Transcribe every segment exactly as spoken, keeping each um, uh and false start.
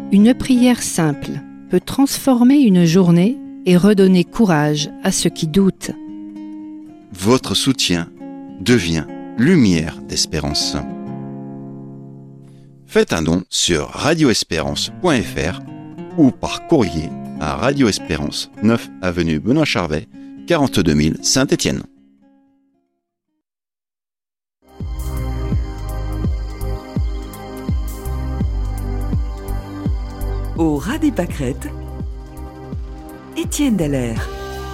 Une prière simple peut transformer une journée et redonner courage à ceux qui doutent. Votre soutien devient lumière d'espérance. Faites un don sur radio espérance point f r ou par courrier à Radio Espérance, neuf avenue Benoît Charvet, quarante-deux mille Saint-Étienne. Au ras des pâquerettes, Étienne Dallaire.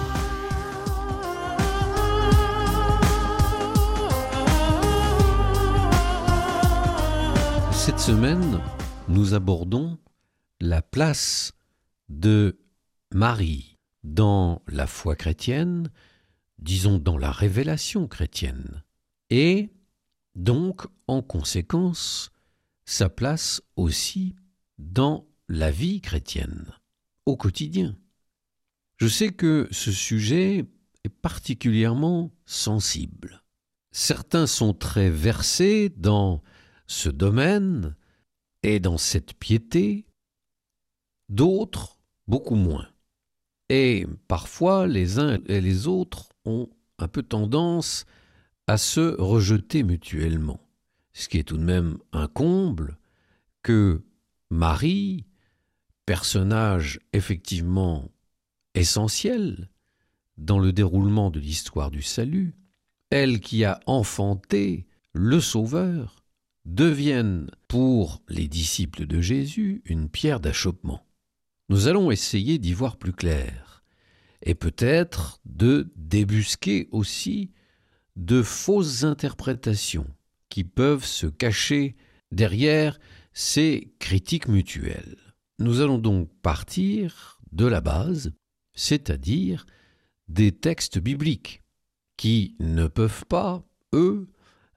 Cette semaine, nous abordons la place de Marie dans la foi chrétienne, disons dans la révélation chrétienne, et donc, en conséquence, sa place aussi dans la vie chrétienne, au quotidien. Je sais que ce sujet est particulièrement sensible. Certains sont très versés dans ce domaine et dans cette piété, d'autres beaucoup moins. Et parfois, les uns et les autres ont un peu tendance à se rejeter mutuellement. Ce qui est tout de même un comble que Marie, personnage effectivement essentiel dans le déroulement de l'histoire du salut, elle qui a enfanté le Sauveur, devienne pour les disciples de Jésus une pierre d'achoppement. Nous allons essayer d'y voir plus clair et peut-être de débusquer aussi de fausses interprétations qui peuvent se cacher derrière ces critiques mutuelles. Nous allons donc partir de la base, c'est-à-dire des textes bibliques qui ne peuvent pas, eux,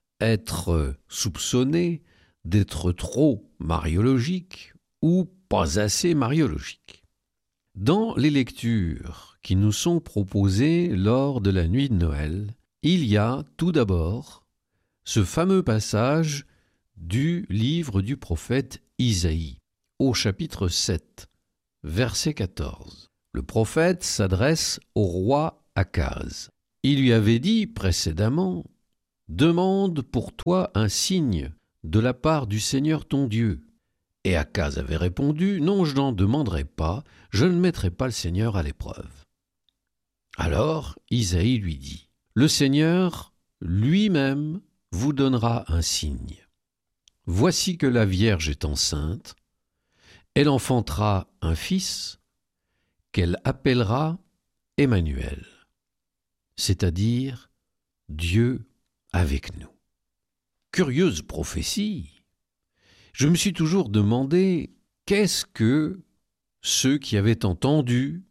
être soupçonnés d'être trop mariologiques ou pas assez mariologiques. Dans les lectures qui nous sont proposées lors de la nuit de Noël, il y a tout d'abord ce fameux passage du livre du prophète Isaïe, au chapitre sept, verset quatorze. Le prophète s'adresse au roi Akaz. Il lui avait dit précédemment « Demande pour toi un signe de la part du Seigneur ton Dieu. » Et Akaz avait répondu « Non, je n'en demanderai pas, je ne mettrai pas le Seigneur à l'épreuve. » Alors Isaïe lui dit « Le Seigneur lui-même vous donnera un signe. Voici que la Vierge est enceinte, elle enfantera un fils qu'elle appellera Emmanuel, c'est-à-dire Dieu avec nous. » Curieuse prophétie. Je me suis toujours demandé qu'est-ce que ceux qui avaient entendu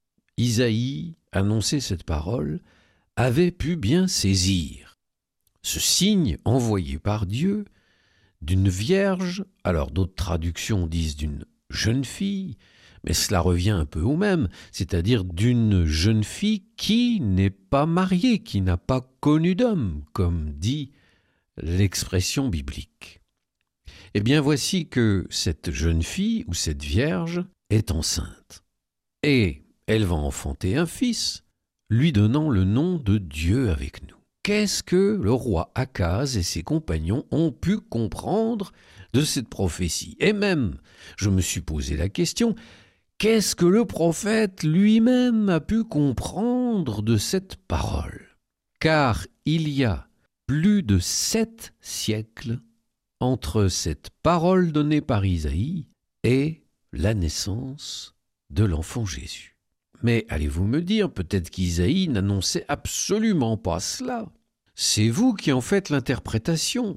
Isaïe annoncer cette parole avaient pu bien saisir. Ce signe envoyé par Dieu d'une vierge, alors d'autres traductions disent d'une jeune fille, mais cela revient un peu au même, c'est-à-dire d'une jeune fille qui n'est pas mariée, qui n'a pas connu d'homme, comme dit l'expression biblique. Eh bien, voici que cette jeune fille ou cette vierge est enceinte. Et elle va enfanter un fils, lui donnant le nom de Dieu avec nous. Qu'est-ce que le roi Akaz et ses compagnons ont pu comprendre de cette prophétie? Et même, je me suis posé la question, qu'est-ce que le prophète lui-même a pu comprendre de cette parole? Car il y a plus de sept siècles entre cette parole donnée par Isaïe et la naissance de l'enfant Jésus. Mais allez-vous me dire, peut-être qu'Isaïe n'annonçait absolument pas cela. C'est vous qui en faites l'interprétation.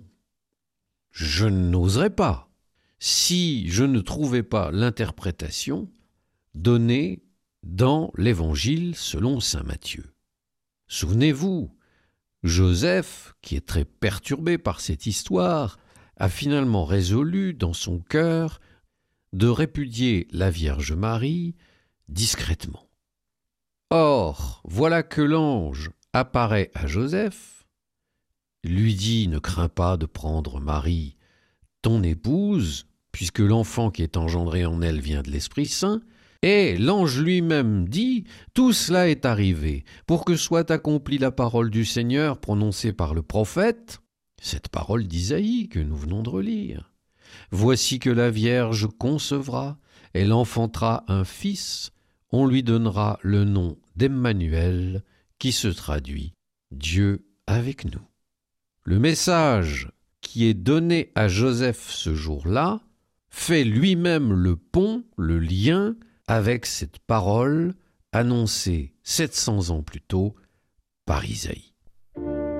Je n'oserais pas, si je ne trouvais pas l'interprétation donnée dans l'Évangile selon saint Matthieu. Souvenez-vous, Joseph, qui est très perturbé par cette histoire, a finalement résolu dans son cœur de répudier la Vierge Marie discrètement. Or, voilà que l'ange apparaît à Joseph, lui dit « Ne crains pas de prendre Marie, ton épouse, puisque l'enfant qui est engendré en elle vient de l'Esprit Saint. Et l'ange lui-même dit « Tout cela est arrivé pour que soit accomplie la parole du Seigneur prononcée par le prophète. » Cette parole d'Isaïe que nous venons de relire. « Voici que la Vierge concevra, elle enfantera un fils, on lui donnera le nom d'Emmanuel, qui se traduit « Dieu avec nous ». Le message qui est donné à Joseph ce jour-là fait lui-même le pont, le lien avec cette parole annoncée sept cents ans plus tôt par Isaïe.